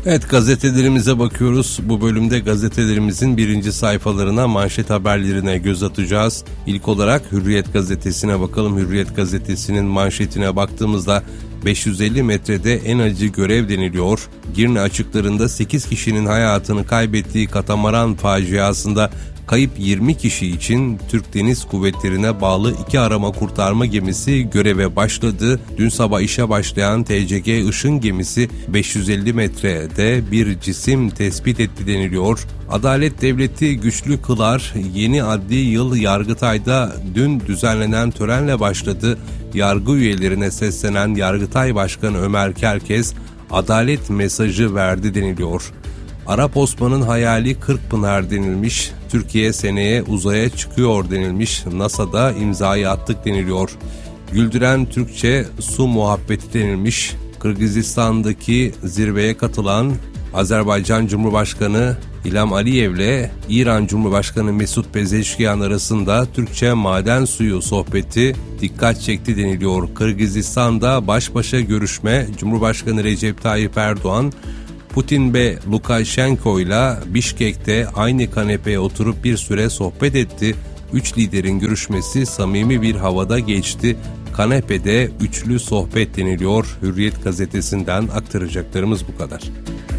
Evet, gazetelerimize bakıyoruz. Bu bölümde gazetelerimizin birinci sayfalarına, manşet haberlerine göz atacağız. İlk olarak Hürriyet gazetesine bakalım. Hürriyet gazetesinin manşetine baktığımızda 550 metrede en acı görev deniliyor. Girne açıklarında 8 kişinin hayatını kaybettiği katamaran faciasında kayıp 20 kişi için Türk Deniz Kuvvetleri'ne bağlı 2 arama kurtarma gemisi göreve başladı. Dün sabah işe başlayan TCG Işın gemisi 550 metrede bir cisim tespit etti deniliyor. Adalet devleti güçlü kılar. Yeni adli yıl Yargıtay'da dün düzenlenen törenle başladı. Yargı üyelerine seslenen Yargıtay Başkanı Ömer Kerkez adalet mesajı verdi deniliyor. Arap Osman'ın hayali Kırkpınar denilmiş, Türkiye seneye uzaya çıkıyor denilmiş, NASA'da imzayı attık deniliyor. Güldüren Türkçe su muhabbeti denilmiş, Kırgızistan'daki zirveye katılan Azerbaycan Cumhurbaşkanı İlham Aliyev ile İran Cumhurbaşkanı Mesut Pezeşkiyan arasında Türkçe maden suyu sohbeti dikkat çekti deniliyor. Kırgızistan'da baş başa görüşme, Cumhurbaşkanı Recep Tayyip Erdoğan, Putin ve Lukashenko ile Bişkek'te aynı kanepeye oturup bir süre sohbet etti. Üç liderin görüşmesi samimi bir havada geçti. Kanepede üçlü sohbet deniliyor. Hürriyet gazetesinden aktaracaklarımız bu kadar.